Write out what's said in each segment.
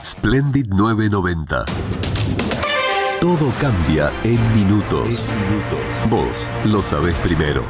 Splendid 990. Todo cambia en minutos. Vos lo sabés primero.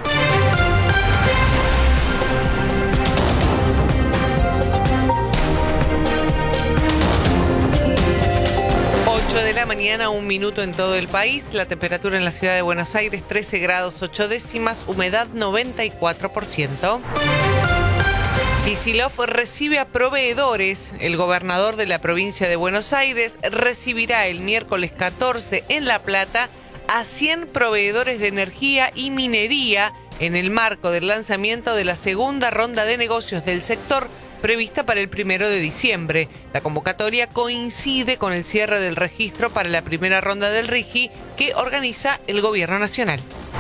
8 de la mañana, 1 minuto en todo el país. La temperatura en la ciudad de Buenos Aires, 13 grados 8 décimas, humedad 94%. Kicillof recibe a proveedores. El gobernador de la provincia de Buenos Aires recibirá el miércoles 14 en La Plata a 100 proveedores de energía y minería en el marco del lanzamiento de la segunda ronda de negocios del sector prevista para el 1 de diciembre. La convocatoria coincide con el cierre del registro para la primera ronda del RIGI que organiza el Gobierno Nacional.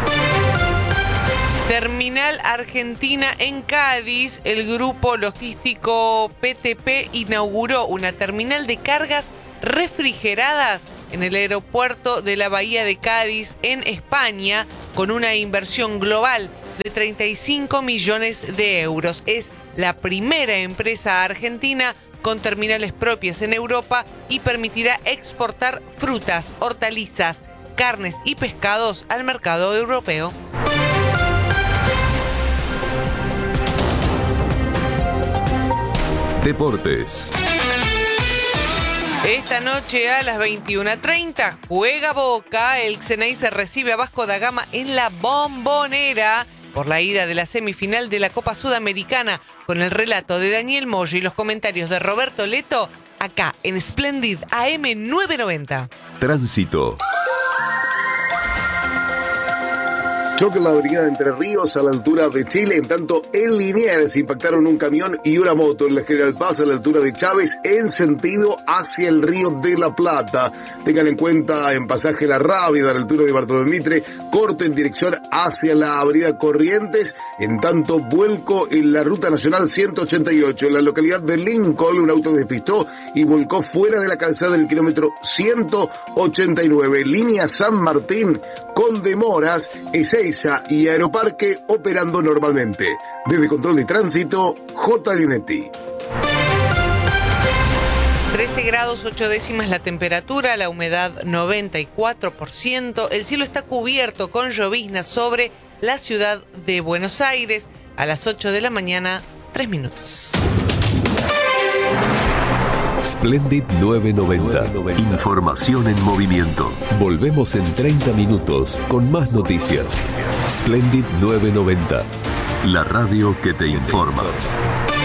Terminal Argentina en Cádiz. El grupo logístico PTP inauguró una terminal de cargas refrigeradas en el aeropuerto de la Bahía de Cádiz, en España, con una inversión global de 35 millones de euros. Es la primera empresa argentina con terminales propias en Europa y permitirá exportar frutas, hortalizas, carnes y pescados al mercado europeo. Deportes. Esta noche a las 21:30 juega Boca. El Xeneize recibe a Vasco da Gama en la Bombonera por la ida de la semifinal de la Copa Sudamericana, con el relato de Daniel Moyo y los comentarios de Roberto Leto, acá en Splendid AM 990. Tránsito. Choque en la avenida de Entre Ríos a la altura de Chile. En tanto, en Liniers impactaron un camión y una moto en la General Paz a la altura de Chávez en sentido hacia el Río de la Plata. Tengan en cuenta en pasaje La Rábida a la altura de Bartolomé Mitre, corte en dirección hacia la avenida Corrientes. En tanto, vuelco en la ruta nacional 188 en la localidad de Lincoln. Un auto despistó y volcó fuera de la calzada del kilómetro 189. Línea San Martín con demoras, Ezeiza y Aeroparque operando normalmente. Desde Control de Tránsito, J. Linetti. 13 grados 8 décimas la temperatura, la humedad 94%. El cielo está cubierto con llovizna sobre la ciudad de Buenos Aires. A las 8 de la mañana, 3 minutos. Splendid 990. Información en movimiento. Volvemos en 30 minutos con más noticias. Splendid 990. La radio que te informa.